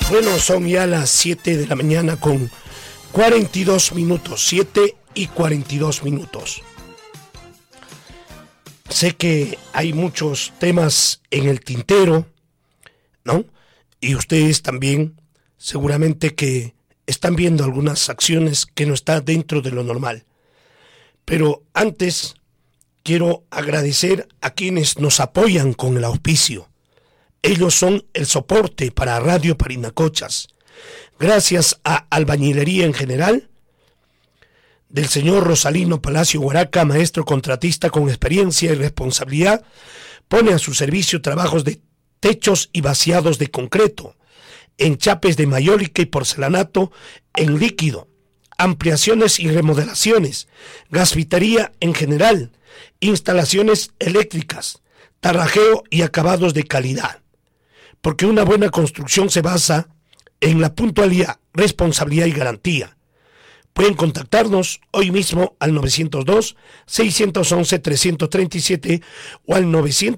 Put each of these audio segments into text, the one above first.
Bueno, son ya las 7 de la mañana con 42 minutos, 7:42. Sé que hay muchos temas en el tintero, ¿no? Y ustedes también, seguramente que están viendo algunas acciones que no están dentro de lo normal. Pero antes, quiero agradecer a quienes nos apoyan con el auspicio. Ellos son el soporte para Radio Parinacochas. Gracias a Albañilería en General, del señor Rosalino Palacio Huaraca, maestro contratista con experiencia y responsabilidad, pone a su servicio trabajos de techos y vaciados de concreto, enchapes de mayólica y porcelanato en líquido, ampliaciones y remodelaciones, gasfitería en general, instalaciones eléctricas, tarrajeo y acabados de calidad. Porque una buena construcción se basa en la puntualidad, responsabilidad y garantía. Pueden contactarnos hoy mismo al 902-611-337 o al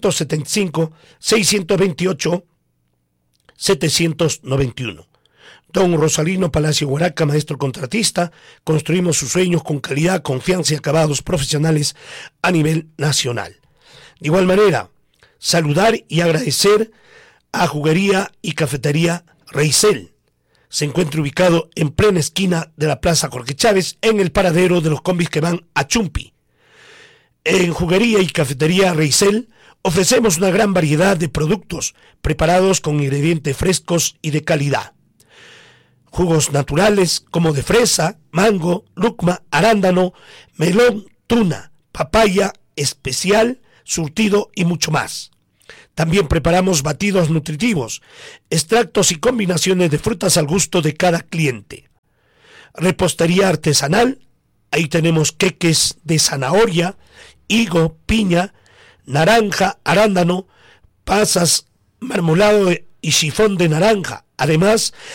975-628-791. Don Rosalino Palacio Huaraca, maestro contratista, construimos sus sueños con calidad, confianza y acabados profesionales a nivel nacional. De igual manera, saludar y agradecer a Juguería y Cafetería Reisel. Se encuentra ubicado en plena esquina de la Plaza Jorge Chávez, en el paradero de los combis que van a Chumpi. En Juguería y Cafetería Reisel ofrecemos una gran variedad de productos preparados con ingredientes frescos y de calidad. Jugos naturales como de fresa, mango, lucma, arándano, melón, tuna, papaya especial, surtido y mucho más. También preparamos batidos nutritivos, extractos y combinaciones de frutas al gusto de cada cliente. Repostería artesanal, ahí tenemos queques de zanahoria, higo, piña, naranja, arándano, pasas, marmolado y sifón de naranja. Además,